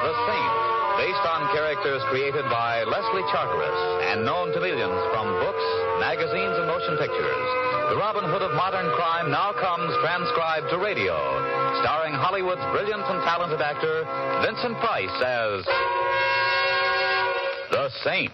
The Saint, based on characters created by Leslie Charteris and known to millions from books, magazines, and motion pictures. The Robin Hood of modern crime now comes transcribed to radio, starring Hollywood's brilliant and talented actor Vincent Price as The Saint.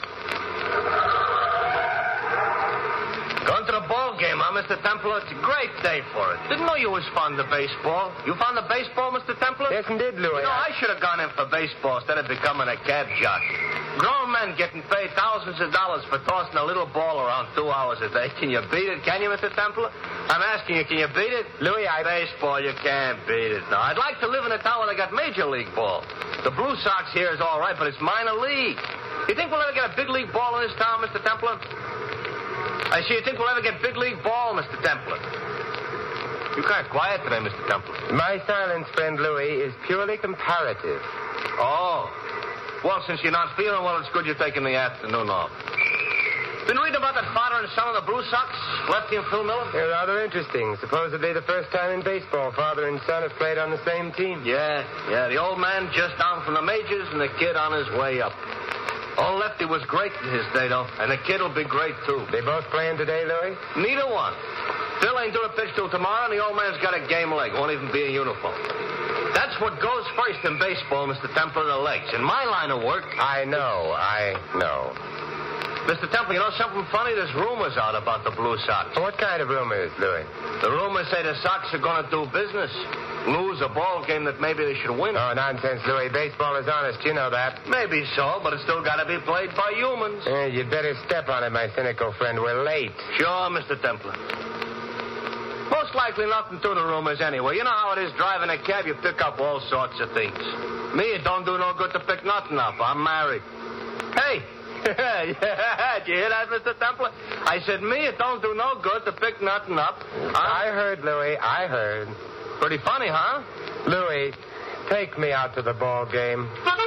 Going to the ball game, huh, Mr. Templar? It's a great day for it. Didn't know you was fond of baseball. You fond of baseball, Mr. Templar? Yes, indeed, Louis. You know, I should have gone in for baseball instead of becoming a cab jockey. Grown men getting paid thousands of dollars for tossing a little ball around 2 hours a day. Can you beat it? Can you, Mr. Templar? I'm asking you, can you beat it? Louis, Baseball, you can't beat it. No, I'd like to live in a town where they got Major League ball. The Blue Sox here is all right, but it's minor league. You think we'll ever get a big league ball in this town, Mr. Templar? I see. You think we'll ever get big league ball, Mr. Templar? You kind of quiet today, Mr. Templar. My silence, friend Louis, is purely comparative. Oh. Well, since you're not feeling well, it's good you're taking the afternoon off. Been reading about that father and son of the Blue Sox, Lefty and Phil Miller? They're rather interesting. Supposedly the first time in baseball father and son have played on the same team. Yeah. The old man just down from the majors and the kid on his way up. Old Lefty was great in his day, though, and the kid will be great, too. They both playing today, Louis? Neither one. Phil ain't doing a pitch till tomorrow, and the old man's got a game leg. Won't even be in uniform. That's what goes first in baseball, Mr. Templar, the legs. In my line of work... I know. Mr. Templar, you know something funny? There's rumors out about the Blue Sox. What kind of rumors, Louis? The rumors say the Sox are going to do business. Lose a ball game that maybe they should win. Oh, nonsense, Louis. Baseball is honest. You know that. Maybe so, but it's still got to be played by humans. You'd better step on it, my cynical friend. We're late. Sure, Mr. Templar. Most likely nothing to the rumors anyway. You know how it is driving a cab. You pick up all sorts of things. Me, it don't do no good to pick nothing up. I'm married. Hey! Did you hear that, Mr. Templar? I said, me, it don't do no good to pick nothing up. I heard, Louis. I heard. Pretty funny, huh? Louis, take me out to the ball game.